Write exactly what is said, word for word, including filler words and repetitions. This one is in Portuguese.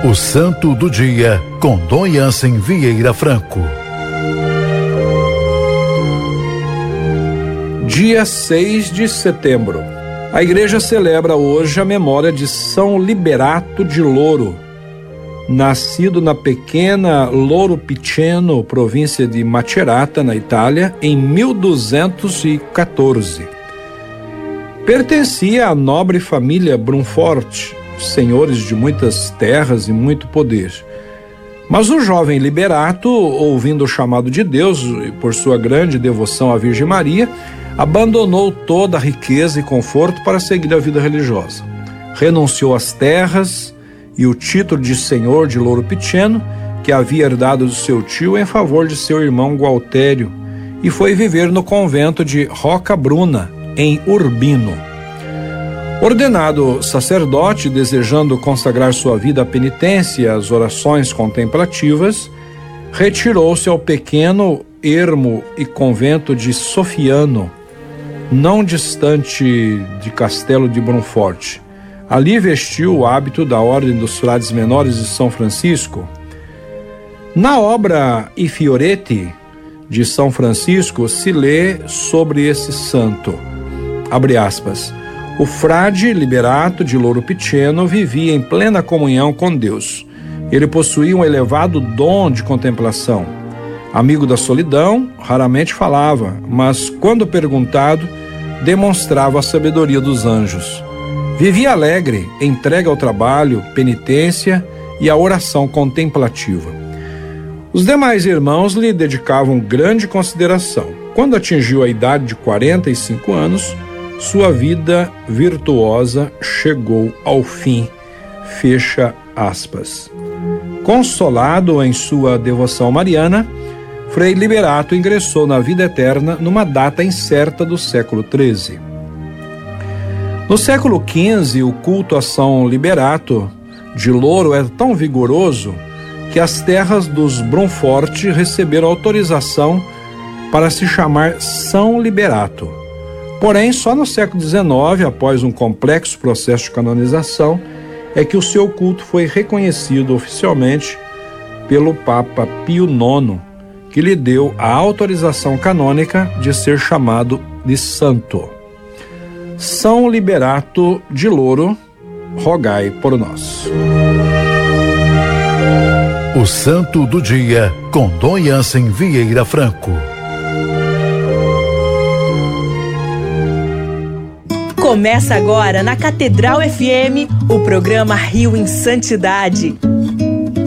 O Santo do Dia, com Dom Jansen Vieira Franco. Dia seis de setembro. A igreja celebra hoje a memória de São Liberato de Loro, nascido na pequena Loro Piceno, província de Macerata, na Itália, em mil duzentos e quatorze. Pertencia à nobre família Brunfort, senhores de muitas terras e muito poder. Mas o jovem Liberato, ouvindo o chamado de Deus e por sua grande devoção à Virgem Maria, abandonou toda a riqueza e conforto para seguir a vida religiosa. Renunciou às terras e o título de senhor de Loro Piceno, que havia herdado do seu tio, em favor de seu irmão Gualtério, e foi viver no convento de Rocabruna, em Urbino. Ordenado sacerdote, desejando consagrar sua vida à penitência e às orações contemplativas, retirou-se ao pequeno ermo e convento de Sofiano, não distante de Castelo de Brunfort. Ali vestiu o hábito da Ordem dos Frades Menores de São Francisco. Na obra I Fioretti, de São Francisco, se lê sobre esse santo. Abre aspas. O frade Liberato de Loro Piceno vivia em plena comunhão com Deus. Ele possuía um elevado dom de contemplação. Amigo da solidão, raramente falava, mas, quando perguntado, demonstrava a sabedoria dos anjos. Vivia alegre, entregue ao trabalho, penitência e à oração contemplativa. Os demais irmãos lhe dedicavam grande consideração. Quando atingiu a idade de quarenta e cinco anos, sua vida virtuosa chegou ao fim. Fecha aspas. Consolado em sua devoção mariana, Frei Liberato ingressou na vida eterna numa data incerta do século treze. No século quinze, o culto a São Liberato de Loro era tão vigoroso que as terras dos Brunfort receberam autorização para se chamar São Liberato. Porém, só no século dezenove, após um complexo processo de canonização, é que o seu culto foi reconhecido oficialmente pelo Papa Pio nono, que lhe deu a autorização canônica de ser chamado de santo. São Liberato de Loro, rogai por nós. O Santo do Dia, com Dom Jansen Vieira Franco. Começa agora na Catedral F M, o programa Rio em Santidade,